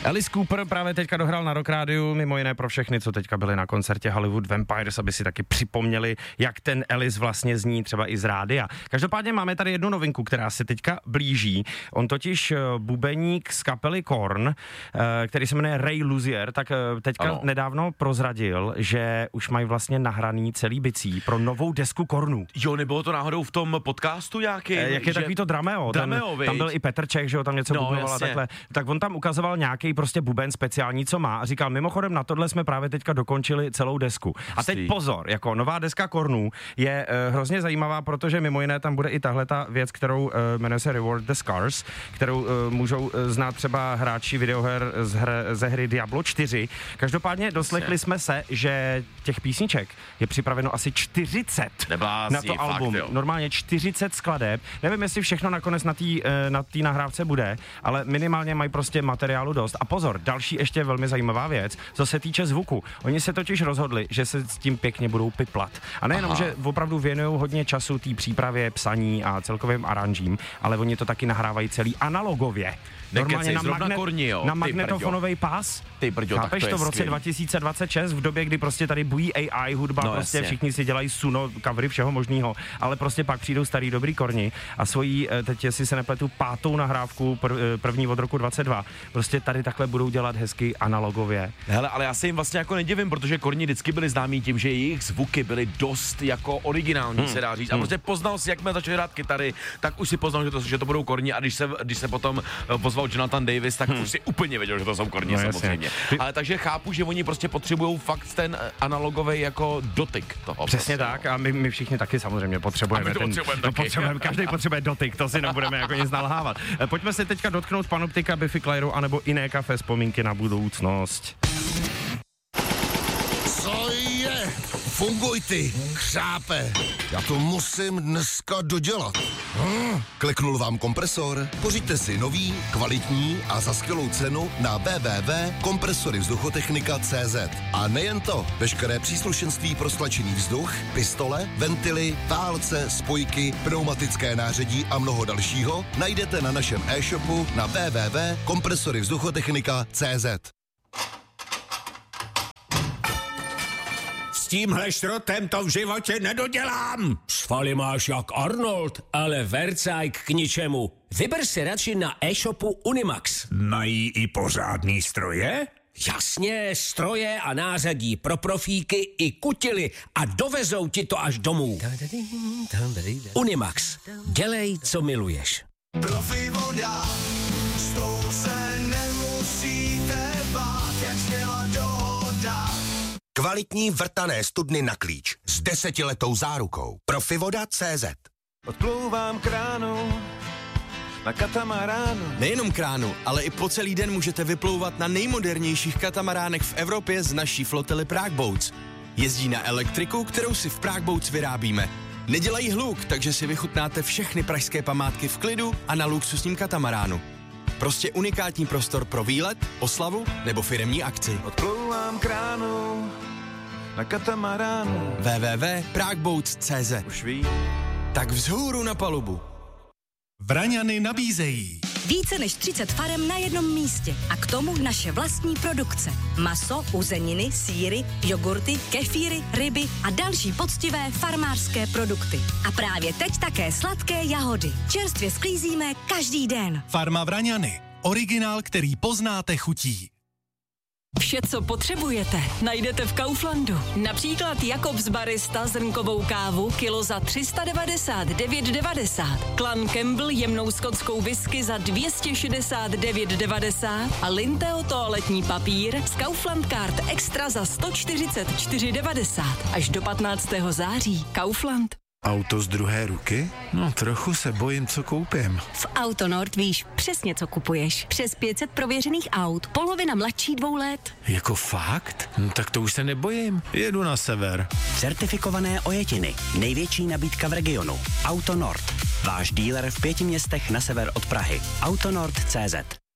Alice Cooper právě teďka dohrál na Rock Rádiu, mimo jiné pro všechny, co teďka byli na koncertě Hollywood Vampires, aby si taky připomněli, jak ten Alice vlastně zní třeba i z rádia. Každopádně máme tady jednu novinku, která se teďka blíží. On totiž bubeník z kapely Korn, který se jmenuje Ray Luzier, tak teďka nedávno prozradil, že už mají vlastně nahraný celý bicí pro novou desku Kornů. Jo, nebylo to náhodou v tom podcastu nějaký? Jak je takový to Drameo, tam byl i Petr Čech, že jo, tam něco buboval a takhle. Tak on tam ukazoval nějaký prostě buben speciální, co má, a říkal, mimochodem na tohle jsme právě teďka dokončili celou desku. A teď pozor, jako nová deska Kornů je hrozně zajímavá, protože mimo jiné tam bude i tahle ta věc, kterou jmenuje se Reward the Scars, kterou můžou znát třeba hráči videoher ze hry Diablo 4. Každopádně doslechli jsme se, že těch písniček je připraveno asi 40 na to album. Fakt, normálně 40 skladeb. Nevím, jestli všechno nakonec na té nahrávce bude, ale minimálně mají prostě materiálu dost. A pozor, další ještě velmi zajímavá věc, co se týče zvuku. Oni se totiž rozhodli, že se s tím pěkně budou piplat. A nejenom, že opravdu věnují hodně času té přípravě, psaní a celkovým aranžím, ale oni to taky nahrávají celý analogově. Normálně na magnetofonový pás. Chápeš to v roce 2026, v době, kdy prostě tady bují AI hudba, prostě všichni si dělají suno, covery všeho možného, ale prostě pak přijdou starý dobrý Korni a svojí, teď jestli se nepletu, 5. nahrávku, první od roku 22, prostě tady takhle budou dělat hezky analogově. Hele, ale já se jim vlastně jako nedivím, protože Korni vždycky byli známí tím, že jejich zvuky byly dost jako originální, se dá říct. A prostě poznal si, jak jsme začali hrát kytary, tak už si poznal, že to budou Korni, a když se potom pozval Jonathan Davis, tak už si úplně věděl, že to jsou Korni, samozřejmě. Ale takže chápu, že oni prostě potřebují fakt ten analogový jako dotyk toho. Přesně prostě, tak, a my všichni taky samozřejmě potřebujeme. Každý potřebuje dotyk, to si nebudeme jako nic nalhávat. Pojďme se teďka dotknout Panoptika, Biffy Clyro, anebo Iné kafe, vzpomínky na budoucnost. Co je? Funguj ty, chřápe. Já to musím dneska dodělat. Kliknul vám kompresor? Pořiďte si nový, kvalitní a za skvělou cenu na www.kompresoryvzduchotechnika.cz. A nejen to, veškeré příslušenství pro stlačený vzduch, pistole, ventily, válce, spojky, pneumatické nářadí a mnoho dalšího najdete na našem e-shopu na www.kompresoryvzduchotechnika.cz. S tímhle šrotem to v životě nedodělám. Svaly máš jak Arnold, ale vercajk k ničemu. Vyber si radši na e-shopu Unimax. Mají i pořádný stroje? Jasně, stroje a nářadí pro profíky i kutily a dovezou ti to až domů. Unimax. Dělej, co miluješ. Profi voda, s tou se nemusíte bát, jak zněla dohoda. Kvalitní vrtané studny na klíč s 10letou zárukou. Profivoda.cz. Odplouvám kránu na katamaránu. Nejenom kránu, ale i po celý den můžete vyplouvat na nejmodernějších katamaránech v Evropě z naší flotily Prague Boats. Jezdí na elektriku, kterou si v Prague Boats vyrábíme. Nedělají hluk, takže si vychutnáte všechny pražské památky v klidu a na luxusním katamaránu. Prostě unikátní prostor pro výlet, oslavu nebo firemní akci. Odplouvám kránu na katamaránu. www.pragueboats.cz. Už ví. Tak vzhůru na palubu. Vraňany nabízejí více než 30 farem na jednom místě a k tomu naše vlastní produkce. Maso, uzeniny, sýry, jogurty, kefíry, ryby a další poctivé farmářské produkty. A právě teď také sladké jahody. Čerstvě sklízíme každý den. Farma Vraňany. Originál, který poznáte chutí. Vše, co potřebujete, najdete v Kauflandu. Například Jakobs Barista zrnkovou kávu kilo za 399,90. Clan Campbell jemnou skotskou whisky za 269,90 a Linteo toaletní papír z Kaufland Card Extra za 144,90. Až do 15. září. Kaufland. Auto z druhé ruky? No, trochu se bojím, co koupím. V Autonord víš přesně, co kupuješ. Přes 500 prověřených aut, polovina mladší 2 let. Jako fakt? No, tak to už se nebojím. Jedu na sever. Certifikované ojetiny. Největší nabídka v regionu. Autonord. Váš díler v 5 městech na sever od Prahy. Autonord.cz.